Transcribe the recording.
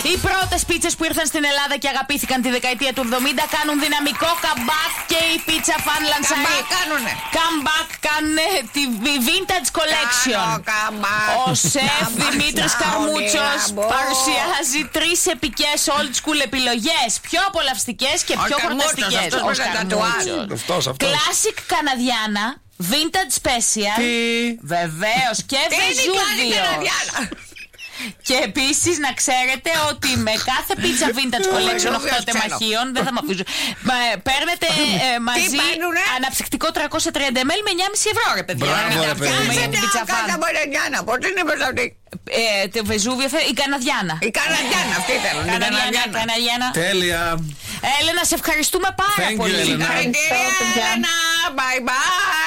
Οι πρώτες πίτσες που ήρθαν στην Ελλάδα και αγαπήθηκαν τη δεκαετία του 70 κάνουν δυναμικό comeback και η Pizza Fan λανσάρει. Comeback κάνουν τη Vintage Collection. Ο σεφ Δημήτρης Καρμούτσος παρουσιάζει 3 επικές old school επιλογές. Πιο απολαυστικές και πιο χορταστικές. Classic Καναδιάνα, Vintage Special. Βεβαίως και Βεζούβιος. Και επίσης να ξέρετε ότι με κάθε Pizza Vintage Collection 8 τεμαχίων, δεν θα μ' αφήσω, παίρνετε μαζί αναψυκτικό 330 ml με 9,5 ευρώ, ρε παιδιά. Μπράβο, ρε παιδιά. Κάτα Μωρενιάνα, πώς την είπες αυτή? Το Βεζούβιο, η Καναδιάνα. Η Καναδιάνα, αυτή θέλω. Καναδιάνα. Τέλεια. Έλενα, σε ευχαριστούμε πάρα πολύ. Συγχαρητήρια, Έλενα. Bye bye.